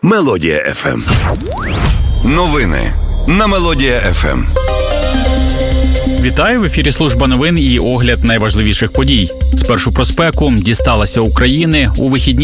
Мелодія ФМ. Новини на Мелодія ФМ. Вітаю, в ефірі служба новин і огляд найважливіших подій. Спершу про спеку. Дісталася України. У вихідні